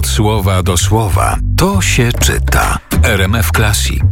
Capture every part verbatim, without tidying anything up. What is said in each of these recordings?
Od słowa do słowa. To się czyta. R M F Classic.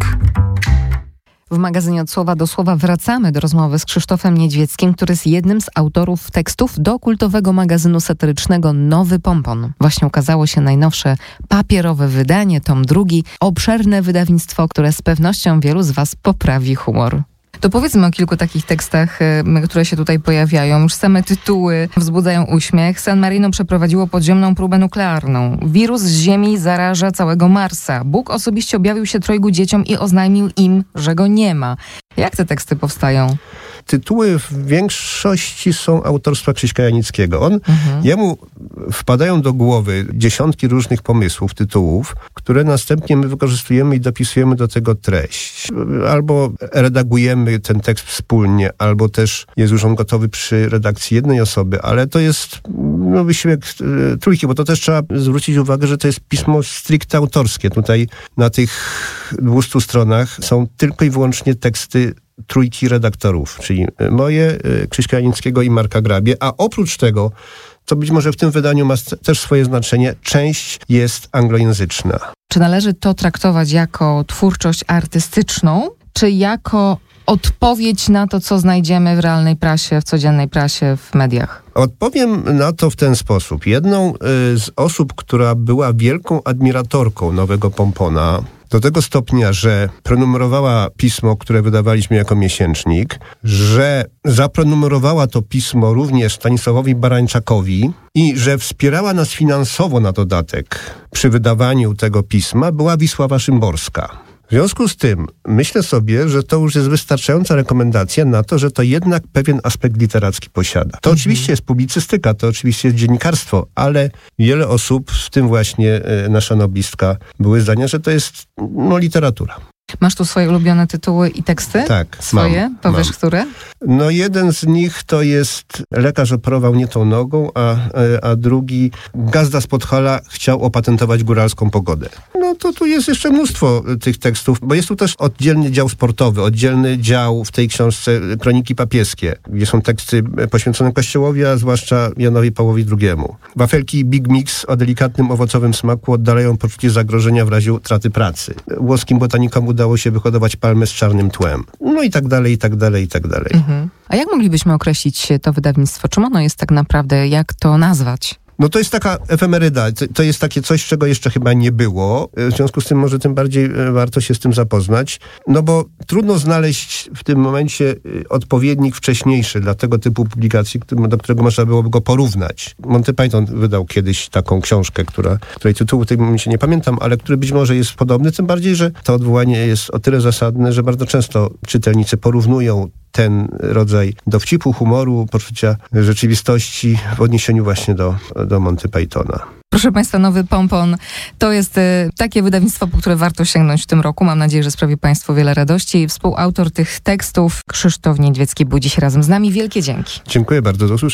W magazynie Od słowa do słowa wracamy do rozmowy z Krzysztofem Niedźwieckim, który jest jednym z autorów tekstów do kultowego magazynu satyrycznego Nowy Pompon. Właśnie ukazało się najnowsze papierowe wydanie, tom drugi, obszerne wydawnictwo, które z pewnością wielu z Was poprawi humor. To powiedzmy o kilku takich tekstach, które się tutaj pojawiają. Już same tytuły wzbudzają uśmiech. San Marino przeprowadziło podziemną próbę nuklearną. Wirus z Ziemi zaraża całego Marsa. Bóg osobiście objawił się trojgu dzieciom i oznajmił im, że go nie ma. Jak te teksty powstają? Tytuły w większości są autorstwa Krzyśka Janickiego. On, mhm. Jemu wpadają do głowy dziesiątki różnych pomysłów, tytułów, które następnie my wykorzystujemy i dopisujemy do tego treść. Albo redagujemy ten tekst wspólnie, albo też jest już on gotowy przy redakcji jednej osoby, ale to jest no, wysiłek e, trójki, bo to też trzeba zwrócić uwagę, że to jest pismo stricte autorskie. Tutaj na tych dwustu stronach są tylko i wyłącznie teksty trójki redaktorów, czyli moje, Krzyśka Janickiego i Marka Grabie, a oprócz tego, co być może w tym wydaniu ma też swoje znaczenie, część jest anglojęzyczna. Czy należy to traktować jako twórczość artystyczną, czy jako odpowiedź na to, co znajdziemy w realnej prasie, w codziennej prasie, w mediach? Odpowiem na to w ten sposób. Jedną z osób, która była wielką admiratorką Nowego Pompona, do tego stopnia, że prenumerowała pismo, które wydawaliśmy jako miesięcznik, że zaprenumerowała to pismo również Stanisławowi Barańczakowi i że wspierała nas finansowo na dodatek przy wydawaniu tego pisma, była Wisława Szymborska. W związku z tym myślę sobie, że to już jest wystarczająca rekomendacja na to, że to jednak pewien aspekt literacki posiada. To mhm. oczywiście jest publicystyka, to oczywiście jest dziennikarstwo, ale wiele osób, w tym właśnie e, nasza noblistka, były zdania, że to jest no, literatura. Masz tu swoje ulubione tytuły i teksty? Tak, swoje? Mam, Powiesz, mam. które? No jeden z nich to jest Lekarz operował nie tą nogą, a, a drugi Gazda z Podhala chciał opatentować góralską pogodę. No to tu jest jeszcze mnóstwo tych tekstów, bo jest tu też oddzielny dział sportowy, oddzielny dział w tej książce Kroniki Papieskie, gdzie są teksty poświęcone Kościołowi, a zwłaszcza Janowi Pawłowi drugiemu. Wafelki Big Mix o delikatnym owocowym smaku oddalają poczucie zagrożenia w razie utraty pracy. Włoskim botanikom udało się wyhodować palmę z czarnym tłem. No i tak dalej, i tak dalej, i tak dalej. Mhm. A jak moglibyśmy określić to wydawnictwo? Czym ono jest tak naprawdę? Jak to nazwać? No to jest taka efemeryda, to jest takie coś, czego jeszcze chyba nie było. W związku z tym może tym bardziej warto się z tym zapoznać. No bo trudno znaleźć w tym momencie odpowiednik wcześniejszy dla tego typu publikacji, do którego można byłoby go porównać. Monty Python wydał kiedyś taką książkę, która, której tytułu w tym momencie nie pamiętam, ale który być może jest podobny, tym bardziej, że to odwołanie jest o tyle zasadne, że bardzo często czytelnicy porównują ten rodzaj dowcipu, humoru, poczucia rzeczywistości w odniesieniu właśnie do, do Monty Pythona. Proszę Państwa, Nowy Pompon to jest y, takie wydawnictwo, po które warto sięgnąć w tym roku. Mam nadzieję, że sprawi Państwu wiele radości. Współautor tych tekstów Krzysztof Niedźwiecki był dziś razem z nami. Wielkie dzięki. Dziękuję bardzo. Do usłyszenia.